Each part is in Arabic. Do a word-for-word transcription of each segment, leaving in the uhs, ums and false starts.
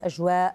أجواء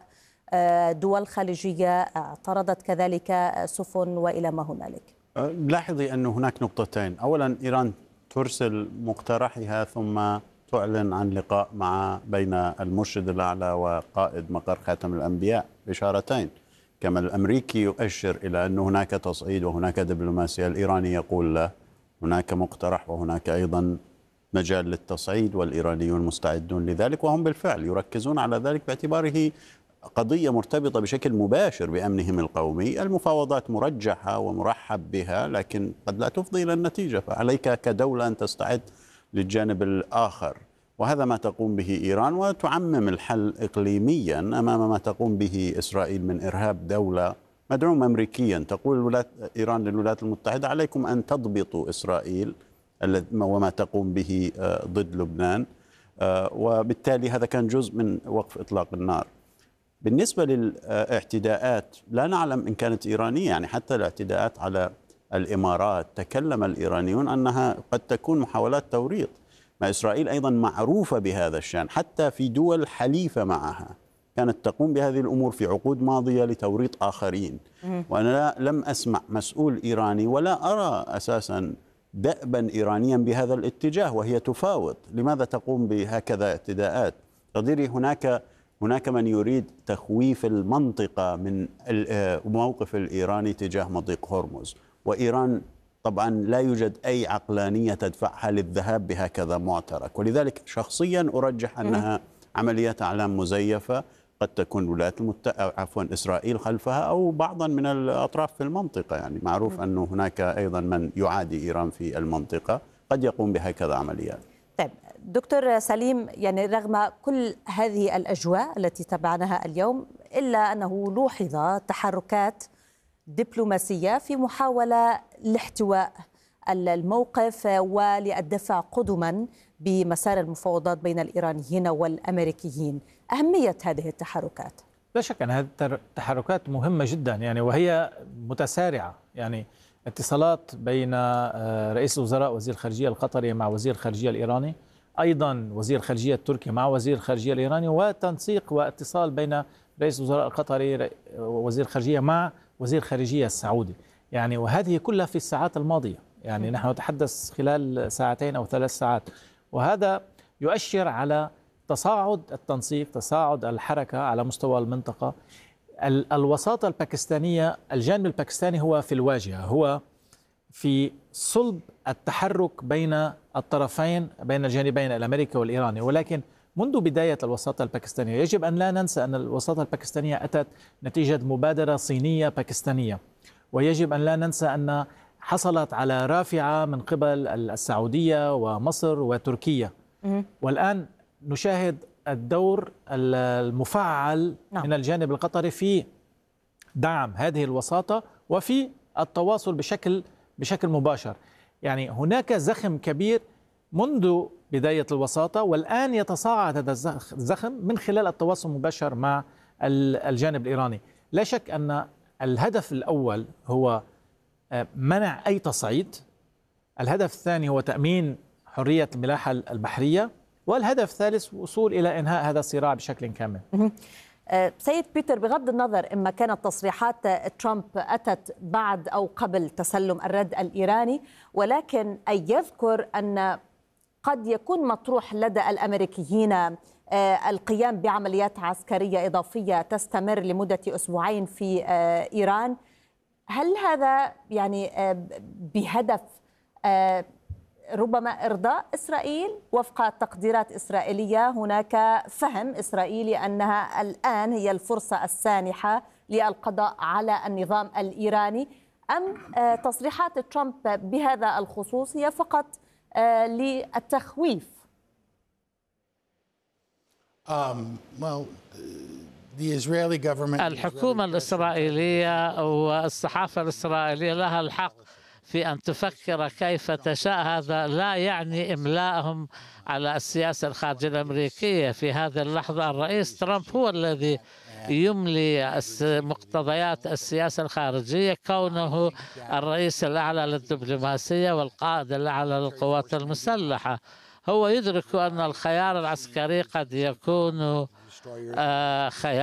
دول خليجية اعترضت كذلك سفن وإلى ما هنالك؟ لاحظي أن هناك نقطتين. أولا إيران ترسل مقترحها ثم تعلن عن لقاء مع بين المرشد الأعلى وقائد مقر خاتم الأنبياء بإشارتين. كما الأمريكي يؤشر إلى أن هناك تصعيد وهناك دبلوماسية، الإيراني يقول لا، هناك مقترح وهناك أيضا مجال للتصعيد والإيرانيون مستعدون لذلك، وهم بالفعل يركزون على ذلك باعتباره قضية مرتبطة بشكل مباشر بأمنهم القومي. المفاوضات مرجحة ومرحب بها، لكن قد لا تفضي إلى النتيجة، فعليك كدولة أن تستعد للجانب الآخر، وهذا ما تقوم به إيران، وتعمم الحل إقليميا أمام ما تقوم به إسرائيل من إرهاب دولة مدعوم أمريكيا. تقول الولايات إيران للولايات المتحدة عليكم أن تضبطوا إسرائيل وما تقوم به ضد لبنان، وبالتالي هذا كان جزء من وقف إطلاق النار. بالنسبة للاعتداءات لا نعلم إن كانت إيرانية، يعني حتى الاعتداءات على الإمارات تكلم الإيرانيون أنها قد تكون محاولات توريط، ما إسرائيل أيضا معروفة بهذا الشأن، حتى في دول حليفة معها كانت تقوم بهذه الأمور في عقود ماضية لتوريط آخرين. وأنا لم أسمع مسؤول إيراني ولا أرى أساسا دأبا إيرانيا بهذا الاتجاه وهي تفاوض. لماذا تقوم بهكذا اعتداءات؟ تقديري هناك هناك من يريد تخويف المنطقة من الموقف الإيراني تجاه مضيق هرمز، وإيران طبعا لا يوجد أي عقلانية تدفعها للذهاب بهكذا معترك، ولذلك شخصيا أرجح أنها عمليات أعلام مزيفة، قد تكون الولايات المتحدة عفوا إسرائيل خلفها أو بعضا من الأطراف في المنطقة. يعني معروف أنه هناك أيضا من يعادي إيران في المنطقة قد يقوم بهكذا عمليات. طيب دكتور سليم، يعني رغم كل هذه الأجواء التي تابعناها اليوم إلا أنه لوحظ تحركات دبلوماسية في محاولة لاحتواء الموقف وللدفع قدما بمسار المفاوضات بين الإيرانيين والأمريكيين. أهمية هذه التحركات؟ لا شك أن هذه التحركات مهمة جدا، يعني وهي متسارعة. يعني اتصالات بين رئيس الوزراء وزير الخارجية القطري مع وزير الخارجية الإيراني، أيضا وزير الخارجية التركي مع وزير الخارجية الإيراني، وتنسيق واتصال بين رئيس الوزراء القطري ووزير الخارجية مع وزير الخارجية السعودي. يعني وهذه كلها في الساعات الماضية، يعني نحن نتحدث خلال ساعتين أو ثلاث ساعات، وهذا يؤشر على تصاعد التنسيق، تصاعد الحركة على مستوى المنطقة. الوساطة الباكستانية، الجانب الباكستاني هو في الواجهة، هو في صلب التحرك بين الطرفين، بين الجانبين الأمريكي والإيراني. ولكن منذ بداية الوساطة الباكستانية يجب أن لا ننسى أن الوساطة الباكستانية أتت نتيجة مبادرة صينية باكستانية، ويجب أن لا ننسى أن حصلت على رافعة من قبل السعودية ومصر وتركيا. والآن نشاهد الدور المفعل من الجانب القطري في دعم هذه الوساطة وفي التواصل بشكل بشكل مباشر. يعني هناك زخم كبير منذ بداية الوساطة، والآن يتصاعد هذا الزخم من خلال التواصل المباشر مع الجانب الإيراني. لا شك أن الهدف الأول هو منع أي تصعيد، الهدف الثاني هو تأمين حرية الملاحة البحرية، والهدف الثالث وصول إلى إنهاء هذا الصراع بشكل كامل. سيد بيتر، بغض النظر إما كانت تصريحات ترامب أتت بعد أو قبل تسلم الرد الإيراني، ولكن أن يذكر أن قد يكون مطروح لدى الأمريكيين القيام بعمليات عسكرية إضافية تستمر لمدة أسبوعين في إيران، هل هذا يعني بهدف ربما إرضاء إسرائيل؟ وفق تقديرات إسرائيلية هناك فهم إسرائيلي أنها الآن هي الفرصة السانحة للقضاء على النظام الإيراني، أم تصريحات ترامب بهذا الخصوص هي فقط للتخويف؟ الحكومة الإسرائيلية والصحافة الإسرائيلية لها الحق في أن تفكر كيف تشاء، هذا لا يعني إملاءهم على السياسة الخارجية الأمريكية. في هذه اللحظة الرئيس ترامب هو الذي يملي مقتضيات السياسة الخارجية، كونه الرئيس الأعلى للدبلوماسية والقائد الأعلى للقوات المسلحة. هو يدرك أن الخيار العسكري قد يكون خيار